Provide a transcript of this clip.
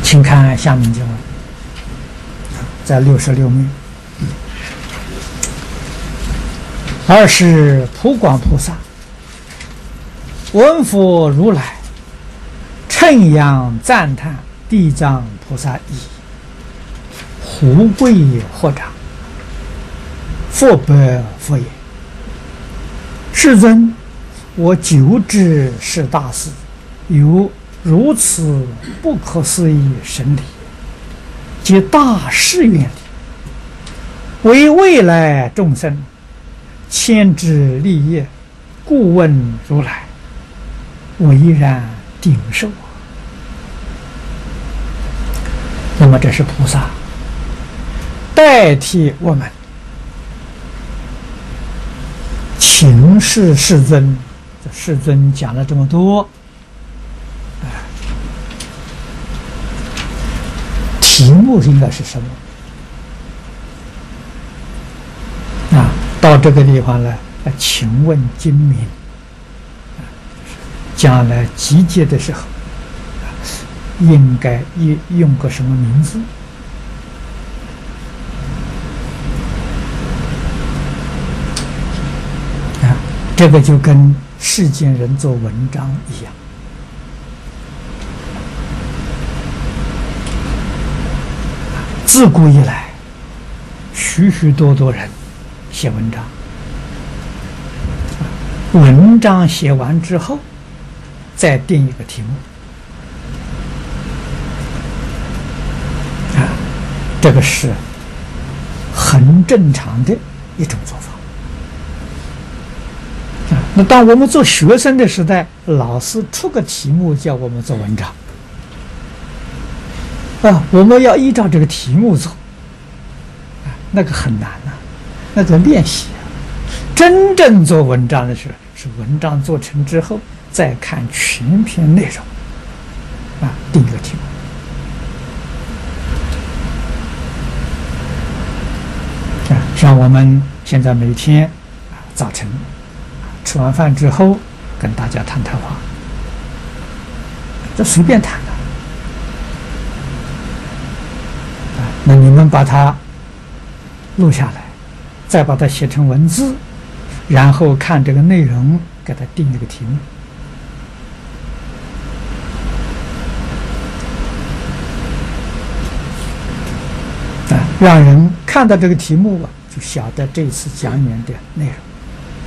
请看下面经文，在66面。二是普广菩萨闻佛如来称扬赞叹地藏菩萨已，胡跪合掌，佛白佛言：世尊，我久知是大事，有如此不可思议神理，皆大誓愿力，为未来众生牵之利业，故问如来，唯然顶受。那么这是菩萨代替我们请示世尊。这世尊讲了这么多，题目应该是什么？到这个地方来，请问今明，将来集结的时候，应该用个什么名字？这个就跟世间人做文章一样。自古以来，许许多多人写文章，文章写完之后，再定一个题目，这个是很正常的一种做法。那当我们做学生的时代，老师出个题目叫我们做文章，我们要依照这个题目做，那个很难啊，那个练习啊。真正做文章的是文章做成之后，再看全篇内容，定一个题目。像我们现在每天早晨吃完饭之后跟大家谈谈话，这随便谈的。那你们把它录下来，再把它写成文字，然后看这个内容，给它定一个题目。让人看到这个题目就晓得这次讲演的内容。